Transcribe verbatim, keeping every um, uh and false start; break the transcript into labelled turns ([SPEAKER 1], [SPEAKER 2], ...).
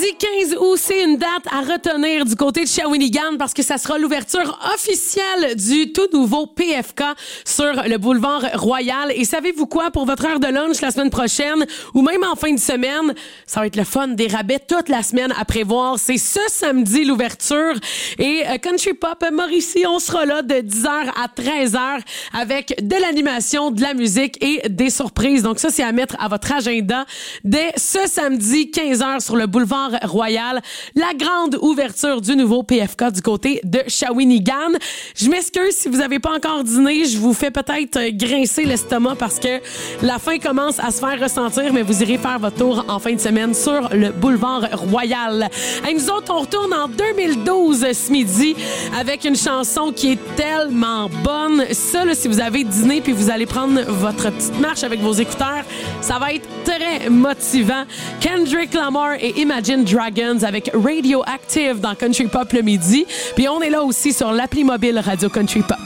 [SPEAKER 1] Samedi quinze août, c'est une date à retenir du côté de Shawinigan parce que ça sera l'ouverture officielle du tout nouveau P F K sur le boulevard Royal. Et savez-vous quoi? Pour votre heure de lunch la semaine prochaine ou même en fin de semaine, ça va être le fun, des rabais toute la semaine à prévoir. C'est ce samedi l'ouverture. Et euh, Country Pop Mauricie, on sera là de dix heures à treize heures avec de l'animation, de la musique et des surprises. Donc ça, c'est à mettre à votre agenda dès ce samedi quinze heures sur le boulevard Royal. La grande ouverture du nouveau P F K du côté de Shawinigan. Je m'excuse si vous n'avez pas encore dîné. Je vous fais peut-être grincer l'estomac parce que la faim commence à se faire ressentir, mais vous irez faire votre tour en fin de semaine sur le boulevard Royal. Et nous autres, on retourne en deux mille douze ce midi avec une chanson qui est tellement bonne. Ça, là, si vous avez dîné puis vous allez prendre votre petite marche avec vos écouteurs, ça va être très motivant. Kendrick Lamar et Imagine Dragons avec Radioactive dans Country Pop le midi. Puis on est là aussi sur l'appli mobile Radio Country Pop.